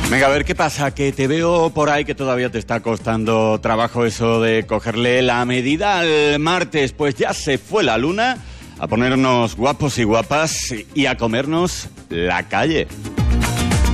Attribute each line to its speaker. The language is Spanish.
Speaker 1: Venga, a ver qué pasa, que te veo por ahí que todavía te está costando trabajo eso de cogerle la medida al martes. Pues ya se fue la luna, a ponernos guapos y guapas y a comernos la calle.